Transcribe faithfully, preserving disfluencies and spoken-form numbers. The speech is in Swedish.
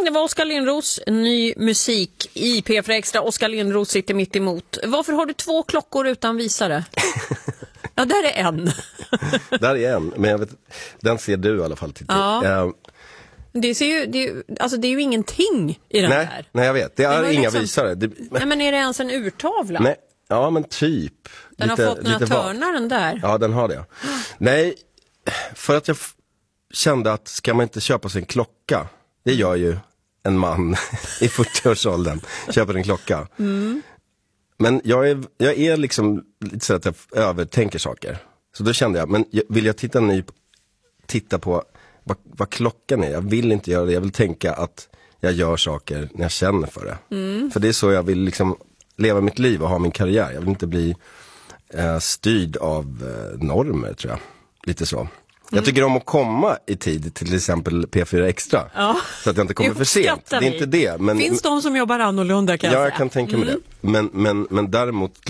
Mm, det var Oskar Lindros, ny musik i P fyra Extra. Oskar Lindros sitter mitt emot. Varför har du två klockor utan visare? Ja, där är en. Där är en, men jag vet, den ser du i alla fall till. Ja. Uh, det, ser ju, det, alltså, det är ju ingenting i den nej, här. Nej, jag vet. Det är det inga liksom, visare. Det, men... Nej, men är det ens en urtavla? Nej, ja, men typ. Den lite, har fått några törnar, den där. Ja, den har det. Nej, för att jag f- kände att ska man inte köpa sig en klocka? Det gör ju en man i fyrtioårsåldern. Köper en klocka. Mm. Men jag är, jag är liksom lite så att jag övertänker saker. Så då kände jag, men vill jag titta, ny, titta på vad, vad klockan är? Jag vill inte göra det. Jag vill tänka att jag gör saker när jag känner för det. Mm. För det är så jag vill liksom leva mitt liv och ha min karriär. Jag vill inte bli eh, styrd av eh, normer, tror jag. Lite så. Mm. Jag tycker om att komma i tid, till exempel P fyra Extra. Ja. Så att jag inte kommer för sent. Det är inte det. Men, finns de som jobbar annorlunda, kan jag ja, säga. jag kan tänka mig mm. det. Men, men, men däremot